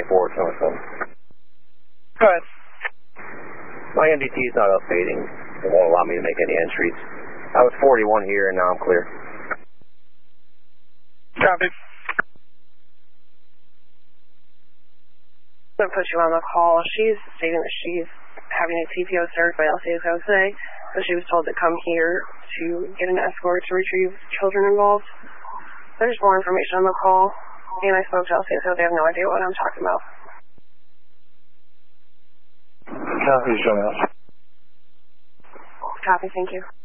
24, 27. Go ahead. My MDT is not updating. It won't allow me to make any entries. I was 41 here and now I'm clear. Copy. I'm going to put you on the call. She's stating that she's having a TPO served by LCSOSA, so she was told to come here to get an escort to retrieve children involved. There's more information on the call, and I spoke to LCSO. They have no idea what I'm talking about. Copy, show me. Copy, thank you.